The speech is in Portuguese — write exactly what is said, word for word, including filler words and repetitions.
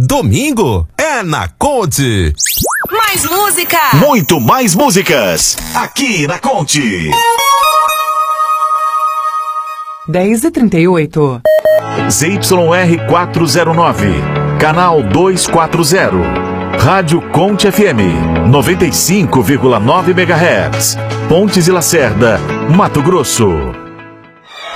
Domingo é na Conte. Mais música! Muito mais músicas aqui na Conte. dez e trinta e oito. Z Y R quatrocentos e nove, canal duzentos e quarenta. Rádio Conte F M, noventa e cinco vírgula nove megahertz. Pontes e Lacerda, Mato Grosso.